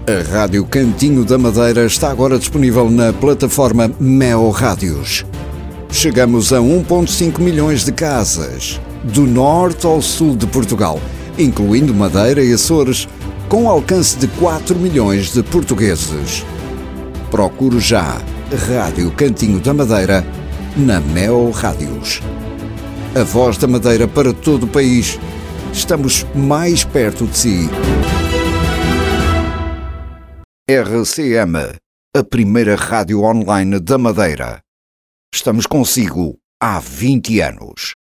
A Rádio Cantinho da Madeira está agora disponível na plataforma Meo Rádios. Chegamos a 1,5 milhões de casas, do norte ao sul de Portugal, incluindo Madeira e Açores, com alcance de 4 milhões de portugueses. Procure já Rádio Cantinho da Madeira na Meo Rádios. A voz da Madeira para todo o país. Estamos mais perto de si. RCM, a primeira rádio online da Madeira. Estamos consigo há 20 anos.